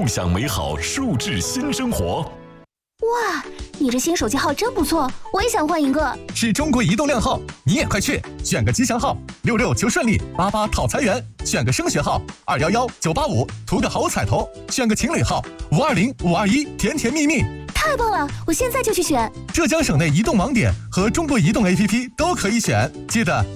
享美好数字新生活。 哇，你这新手机号真不错，我也想换一个。 是中国移动靓号，你也快去选个吉祥号，66求顺利，88讨财源，选个升学号，211 985图个好彩头，选个情侣号，520 521甜甜蜜蜜。 太棒了，我现在就去选。 浙江省内移动网点和中国移动 APP 都可以选，记得